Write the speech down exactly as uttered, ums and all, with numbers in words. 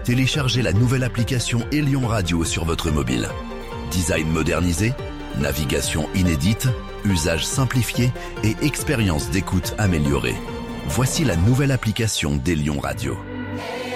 téléchargez la nouvelle application Elion Radio sur votre mobile. Design modernisé, navigation inédite, usage simplifié et expérience d'écoute améliorée. Voici la nouvelle application d'Elion Radio.